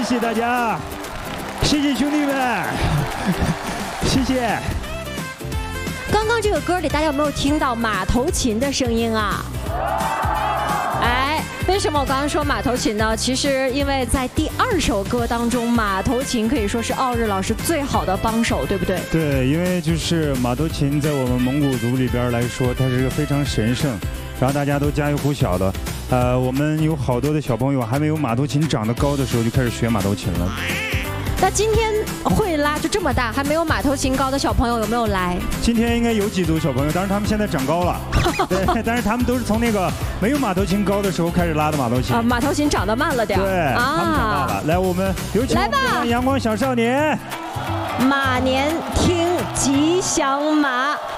谢大家，谢谢兄弟们，谢谢。 刚刚这个歌里，大家有没有听到马头琴的声音啊？哎，为什么我刚刚说马头琴呢？其实因为在第2首歌当中，马头琴可以说是奥日老师最好的帮手，对不对？ 对，因为就是马头琴在我们蒙古族里边来说，它是一个非常神圣，然后大家都家喻户晓的。我们有好多的小朋友还没有马头琴长得高的时候就开始学马头琴了。 那今天会拉就这么大，还没有马头琴高的小朋友有没有来？ 今天应该有几组小朋友，但是他们现在长高了。对，但是他们都是从那个没有马头琴高的时候开始拉的马头琴。 马头琴长得慢了点。 对，他们长大了。来，我们有请我们的阳光小少年。 马年听吉祥马。